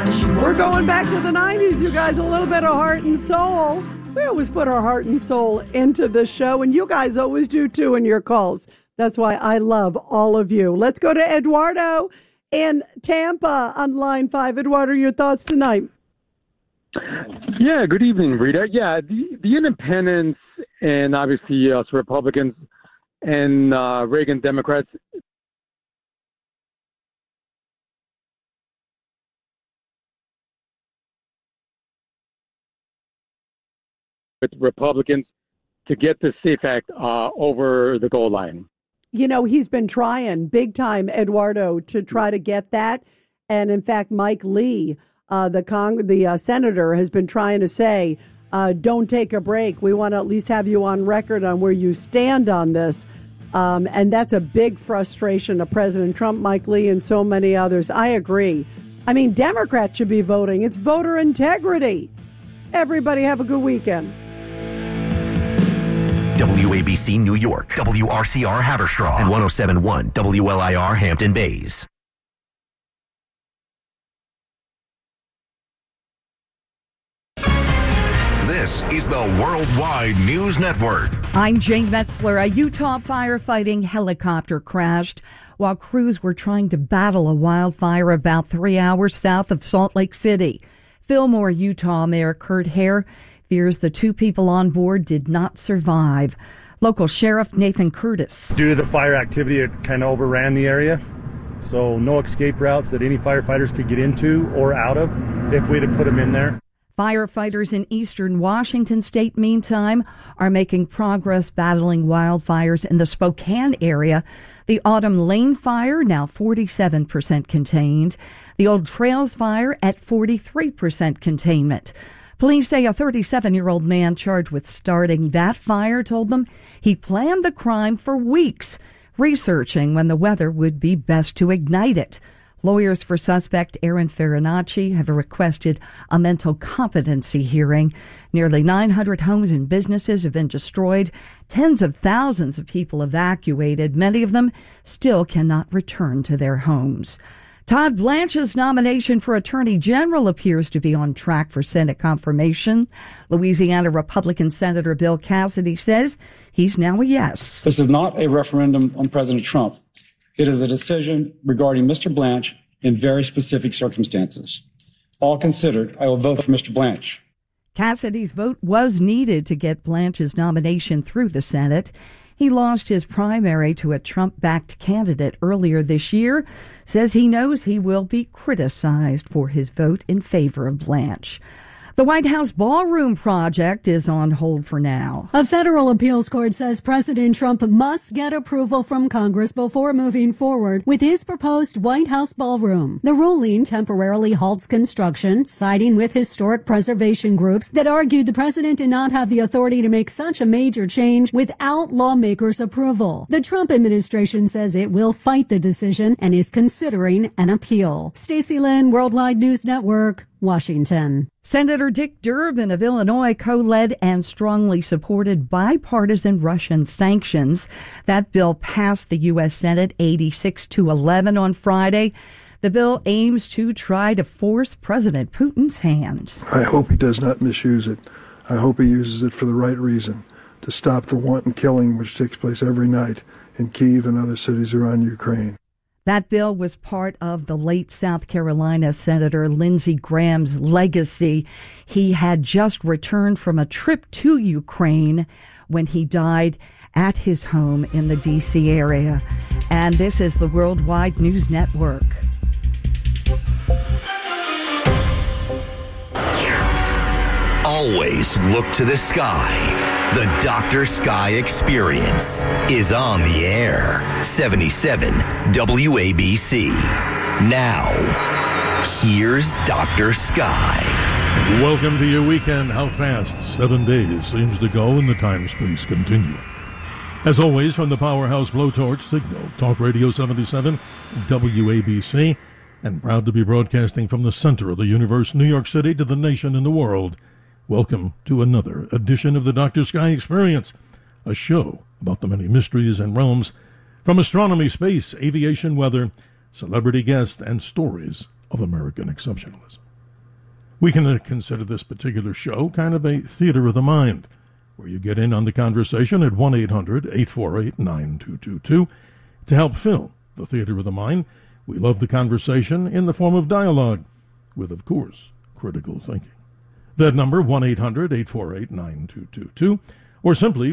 We're going back to the 90s, you guys, a little bit of heart and soul. We always put our heart and soul into this show, and you guys always do too in your calls. That's why I love all of you. Let's go to Eduardo in Tampa on line 5. Eduardo, your thoughts tonight? Yeah, good evening, Rita. Yeah, the independents and obviously us Republicans and Reagan Democrats, with Republicans to get the SAFE Act over the goal line. You know, he's been trying big time, Eduardo, to try to get that. And in fact, Mike Lee, the senator, has been trying to say, don't take a break. We want to at least have you on record on where you stand on this. And that's a big frustration of President Trump, Mike Lee, and so many others. I agree. I mean, Democrats should be voting. It's voter integrity. Everybody have a good weekend. WABC New York, WRCR Haverstraw, and 107.1 WLIR Hampton Bays. This is the Worldwide News Network. I'm Jane Metzler. A Utah firefighting helicopter crashed while crews were trying to battle a wildfire about 3 hours south of Salt Lake City. Fillmore, Utah Mayor Kurt Hare fears the 2 people on board did not survive. Local Sheriff Nathan Curtis. Due to the fire activity, it kind of overran the area, so no escape routes that any firefighters could get into or out of if we'd have put them in there. Firefighters in eastern Washington state, meantime, are making progress battling wildfires in the Spokane area. The Autumn Lane fire, now 47% contained. The Old Trails fire at 43% containment. Police say a 37-year-old man charged with starting that fire told them he planned the crime for weeks, researching when the weather would be best to ignite it. Lawyers for suspect Aaron Farinacci have requested a mental competency hearing. Nearly 900 homes and businesses have been destroyed. Tens of thousands of people evacuated. Many of them still cannot return to their homes. Todd Blanche's nomination for Attorney General appears to be on track for Senate confirmation. Louisiana Republican Senator Bill Cassidy says he's now a yes. This is not a referendum on President Trump. It is a decision regarding Mr. Blanche in very specific circumstances. All considered, I will vote for Mr. Blanche. Cassidy's vote was needed to get Blanche's nomination through the Senate. He lost his primary to a Trump-backed candidate earlier this year, says he knows he will be criticized for his vote in favor of Blanche. The White House ballroom project is on hold for now. A federal appeals court says President Trump must get approval from Congress before moving forward with his proposed White House ballroom. The ruling temporarily halts construction, siding with historic preservation groups that argued the president did not have the authority to make such a major change without lawmakers' approval. The Trump administration says it will fight the decision and is considering an appeal. Stacey Lynn, Worldwide News Network, Washington. Senator Dick Durbin of Illinois co-led and strongly supported bipartisan Russian sanctions. That bill passed the U.S. Senate 86-11 on Friday. The bill aims to try to force President Putin's hand. I hope he does not misuse it. I hope he uses it for the right reason, to stop the wanton killing which takes place every night in Kyiv and other cities around Ukraine. That bill was part of the late South Carolina Senator Lindsey Graham's legacy. He had just returned from a trip to Ukraine when he died at his home in the D.C. area. And this is the Worldwide News Network. Always look to the sky. The Dr. Sky Experience is on the air. 77 WABC. Now, here's Dr. Sky. Welcome to your weekend. How fast 7 days seems to go in the time-space continuum. As always, from the Powerhouse Blowtorch Signal, Talk Radio 77, WABC, and proud to be broadcasting from the center of the universe, New York City, to the nation and the world. Welcome to another edition of the Dr. Sky Experience, a show about the many mysteries and realms from astronomy, space, aviation, weather, celebrity guests, and stories of American exceptionalism. We can consider this particular show kind of a theater of the mind, where you get in on the conversation at 1-800-848-9222 to help fill the theater of the mind. We love the conversation in the form of dialogue with, of course, critical thinking. That number, 1-800-848-9222, or simply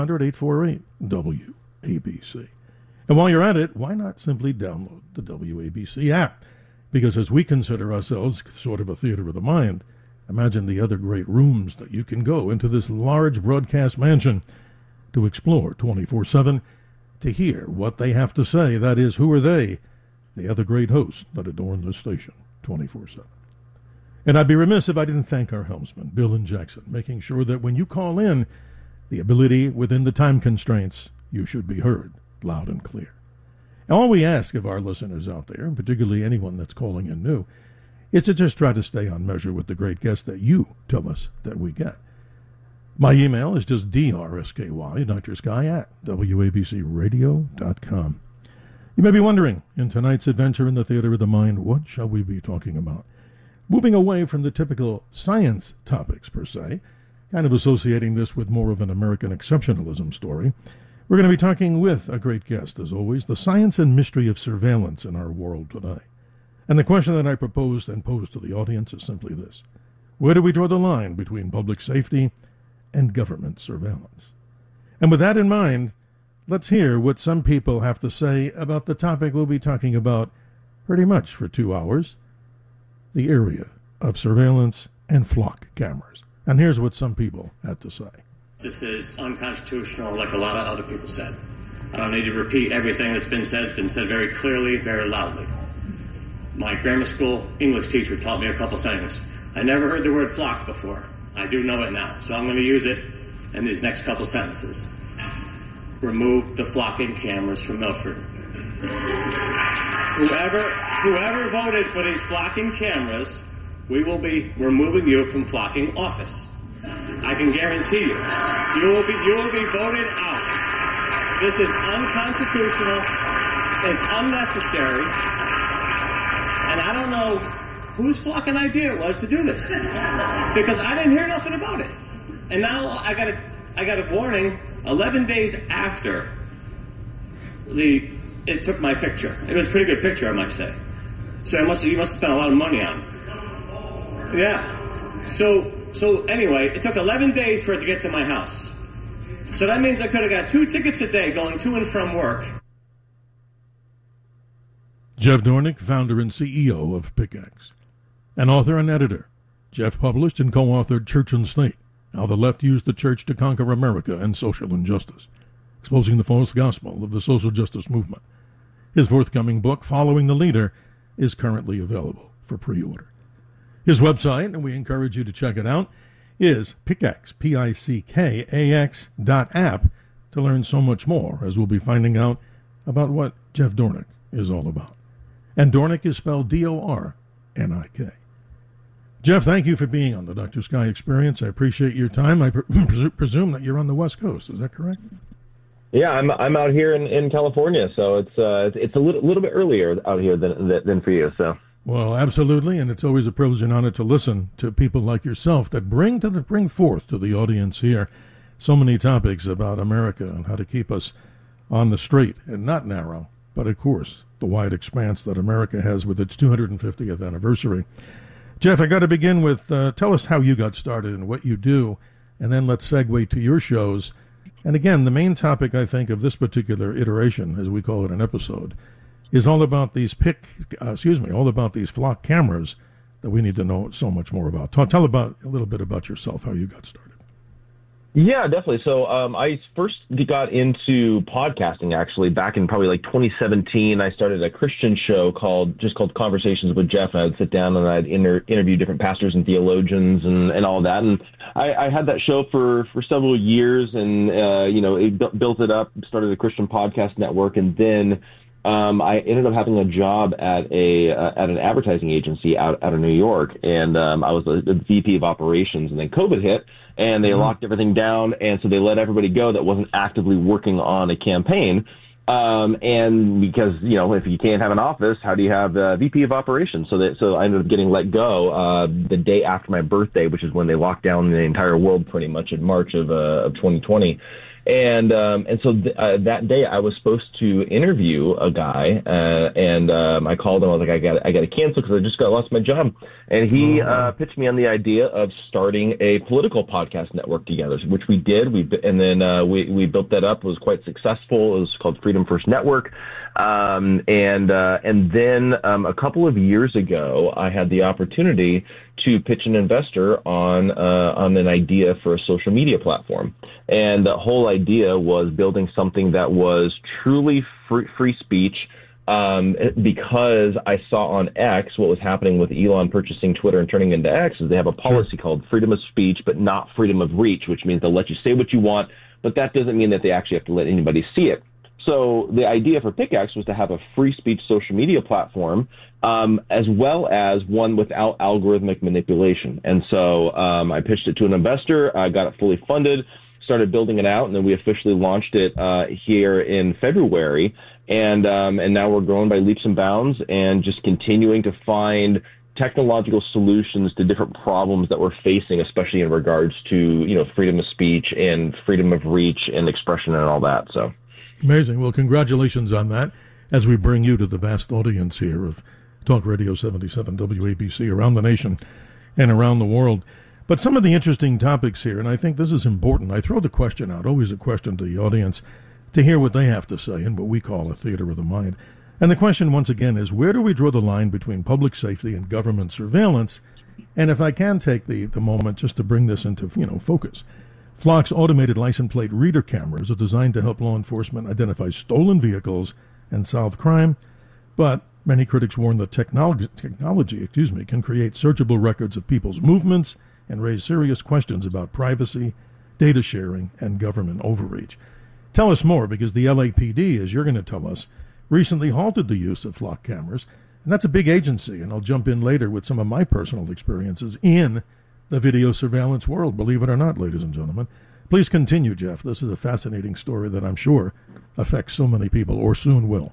1-800-848-WABC. And while you're at it, why not simply download the WABC app? Because as we consider ourselves sort of a theater of the mind, imagine the other great rooms that you can go into this large broadcast mansion to explore 24/7, to hear what they have to say. That is, who are they? The other great hosts that adorn this station 24/7. And I'd be remiss if I didn't thank our helmsman, Bill and Jackson, making sure that when you call in, the ability within the time constraints, you should be heard loud and clear. And all we ask of our listeners out there, and particularly anyone that's calling in new, is to just try to stay on measure with the great guests that you tell us that we get. My email is just drsky, Dr. Sky at wabcradio.com. You may be wondering, in tonight's adventure in the theater of the mind, what shall we be talking about? Moving away from the typical science topics, per se, kind of associating this with more of an American exceptionalism story, we're going to be talking with a great guest, as always, the science and mystery of surveillance in our world today. And the question that I proposed and posed to the audience is simply this: where do we draw the line between public safety and government surveillance? And with that in mind, let's hear what some people have to say about the topic we'll be talking about pretty much for 2 hours, the area of surveillance and flock cameras. And here's what some people had to say. This is unconstitutional, like a lot of other people said. I don't need to repeat everything that's been said. It's been said very clearly, very loudly. My grammar school English teacher taught me a couple things. I never heard the word flock before. I do know it now, so I'm going to use it in these next couple sentences. Remove the flocking cameras from Milford. Whoever voted for these flocking cameras, we will be removing you from flocking office. I can guarantee you. You will be voted out. This is unconstitutional. It's unnecessary. And I don't know whose flocking idea it was to do this, because I didn't hear nothing about it. And now I got a warning 11 days after it took my picture. It was a pretty good picture, I might say. So you must have spent a lot of money on it. Yeah. So anyway, it took 11 days for it to get to my house. So that means I could have got 2 tickets a day going to and from work. Jeff Dornik, founder and CEO of Pickaxe. An author and editor, Jeff published and co-authored Church and State, How the Left Used the Church to Conquer America and Social Injustice, exposing the false gospel of the social justice movement. His forthcoming book, Following the Leader, is currently available for pre-order. His website, and we encourage you to check it out, is Pickaxe, Pickax.app, to learn so much more, as we'll be finding out about what Jeff Dornik is all about. And Dornik is spelled D-O-R-N-I-K. Jeff, thank you for being on the Dr. Sky Experience. I appreciate your time. I presume that you're on the West Coast. Is that correct? Yeah, I'm out here in California, so it's a little bit earlier out here than for you. So. Well, absolutely, and it's always a privilege and honor to listen to people like yourself that bring forth to the audience here so many topics about America and how to keep us on the straight and not narrow, but of course the wide expanse that America has with its 250th anniversary. Jeff, I got to begin with tell us how you got started and what you do, and then let's segue to your shows. And again, the main topic, I think, of this particular iteration, as we call it an episode, is all about these all about these flock cameras that we need to know so much more about. Tell a little bit about yourself, how you got started. Yeah, definitely. So I first got into podcasting actually back in probably like 2017. I started a Christian show called Conversations with Jeff, and I'd sit down and I'd interview different pastors and theologians and all that. And I had that show for several years, and it built it up, started a Christian podcast network, and then I ended up having a job at an advertising agency out of New York, and I was the VP of operations, and then COVID hit, and they locked everything down, and so they let everybody go that wasn't actively working on a campaign. And because, if you can't have an office, how do you have a VP of operations? So I ended up getting let go the day after my birthday, which is when they locked down the entire world pretty much in March of 2020. And so that day I was supposed to interview a guy, and I called him. I was like, I got to cancel because I just lost my job. And he pitched me on the idea of starting a political podcast network together, which we did. And then we built that up. It was quite successful. It was called Freedom First Network. And then a couple of years ago, I had the opportunity to pitch an investor on an idea for a social media platform. And the whole idea was building something that was truly free speech, because I saw on X what was happening with Elon purchasing Twitter and turning into X. Is they have a policy called freedom of speech, but not freedom of reach, which means they'll let you say what you want, but that doesn't mean that they actually have to let anybody see it. So the idea for Pickaxe was to have a free speech social media platform, as well as one without algorithmic manipulation. And so I pitched it to an investor, I got it fully funded, started building it out, and then we officially launched it here in February. And now we're growing by leaps and bounds and just continuing to find technological solutions to different problems that we're facing, especially in regards to, freedom of speech and freedom of reach and expression and all that. So. Amazing. Well, congratulations on that as we bring you to the vast audience here of Talk Radio 77 WABC around the nation and around the world. But some of the interesting topics here, and I think this is important. I throw the question out, always a question to the audience, to hear what they have to say in what we call a theater of the mind. And the question, once again, is where do we draw the line between public safety and government surveillance? And if I can take the moment just to bring this into, focus. Flock's automated license plate reader cameras are designed to help law enforcement identify stolen vehicles and solve crime, but many critics warn that technology can create searchable records of people's movements and raise serious questions about privacy, data sharing, and government overreach. Tell us more, because the LAPD, as you're going to tell us, recently halted the use of Flock cameras, and that's a big agency, and I'll jump in later with some of my personal experiences in the video surveillance world, believe it or not, ladies and gentlemen. Please continue, Jeff. This is a fascinating story that I'm sure affects so many people, or soon will.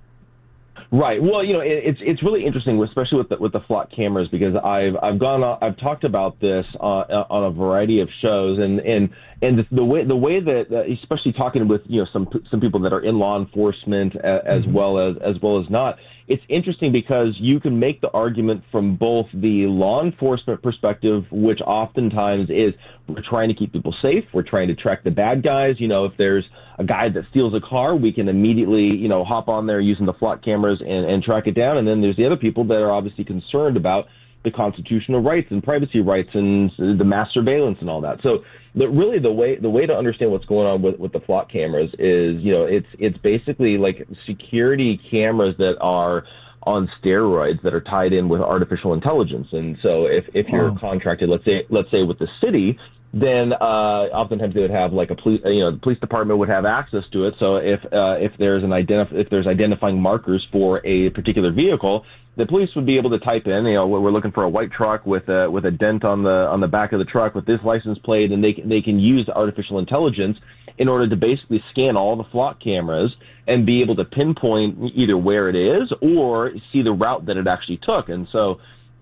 Right. Well, it's really interesting, especially with the Flock cameras, because I've talked about this on a variety of shows, and the way that, especially talking with some people that are in law enforcement as well as not. It's interesting because you can make the argument from both the law enforcement perspective, which oftentimes is we're trying to keep people safe, we're trying to track the bad guys. If there's a guy that steals a car, we can immediately, hop on there using the Flock cameras and track it down. And then there's the other people that are obviously concerned about the constitutional rights and privacy rights and the mass surveillance and all that. So really the way to understand what's going on with the Flock cameras is, it's basically like security cameras that are on steroids that are tied in with artificial intelligence. And so if you're contracted, let's say with the city, then oftentimes they would have like the police department would have access to it. So if there's identifying markers for a particular vehicle, the police would be able to type in, we're looking for a white truck with a dent on the back of the truck with this license plate, and they can use artificial intelligence in order to basically scan all the Flock cameras and be able to pinpoint either where it is or see the route that it actually took. And so,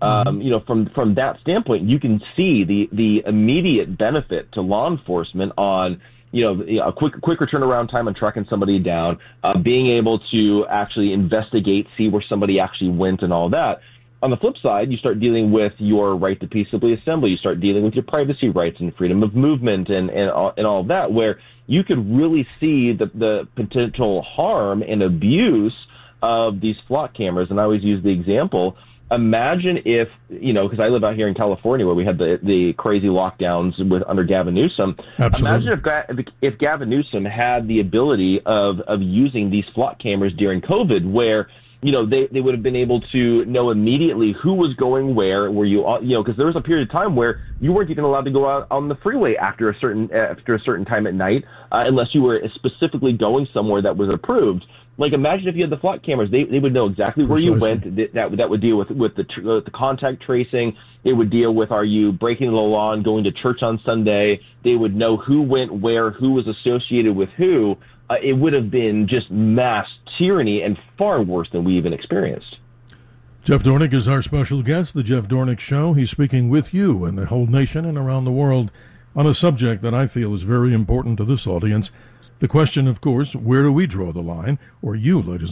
from that standpoint, you can see the immediate benefit to law enforcement on a quicker turnaround time on tracking somebody down, being able to actually investigate, see where somebody actually went and all that. On the flip side, you start dealing with your right to peaceably assemble. You start dealing with your privacy rights and freedom of movement and all of that, where you could really see the potential harm and abuse of these Flock cameras. And I always use the example, imagine if, because I live out here in California where we had the crazy lockdowns under Gavin Newsom. Absolutely. Imagine if Gavin Newsom had the ability of using these Flock cameras during COVID, where they would have been able to know immediately who was going where, because there was a period of time where you weren't even allowed to go out on the freeway after a certain time at night, unless you were specifically going somewhere that was approved. Like, imagine if you had the flock cameras, they would know exactly where you went. That would deal with the contact tracing. They would deal with, are you breaking the law and going to church on Sunday? They would know who went where, who was associated with who. It would have been just mass tyranny and far worse than we even experienced. Jeff Dornick is our special guest, The Jeff Dornick Show. He's speaking with you and the whole nation and around the world on a subject that I feel is very important to this audience. The question, of course, where do we draw the line? Or you, ladies and